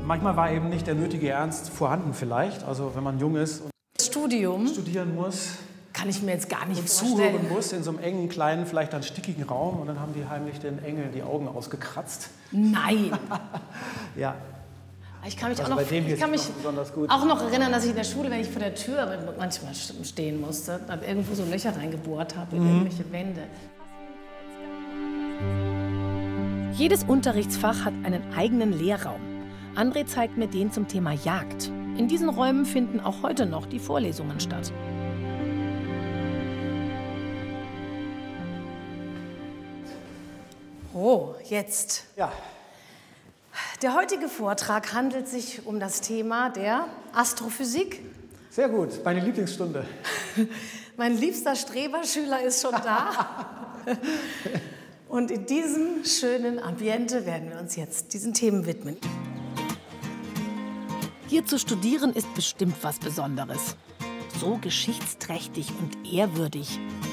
manchmal war eben nicht der nötige Ernst vorhanden vielleicht. Also wenn man jung ist und studieren muss. Kann ich mir jetzt gar nicht und vorstellen. Zuhören muss in so einem engen, kleinen, vielleicht dann stickigen Raum. Und dann haben die heimlich den Engeln die Augen ausgekratzt. Nein. Ja. Ich kann mich, Also auch noch erinnern, dass ich in der Schule, wenn ich vor der Tür manchmal stehen musste, dann irgendwo so Löcher reingebohrt habe in irgendwelche Wände. Jedes Unterrichtsfach hat einen eigenen Lehrraum. André zeigt mir den zum Thema Jagd. In diesen Räumen finden auch heute noch die Vorlesungen statt. Oh, jetzt. Ja. Der heutige Vortrag handelt sich um das Thema der Astrophysik. Sehr gut, meine Lieblingsstunde. Mein liebster Streberschüler ist schon da. Und in diesem schönen Ambiente werden wir uns jetzt diesen Themen widmen. Hier zu studieren ist bestimmt was Besonderes. So geschichtsträchtig und ehrwürdig.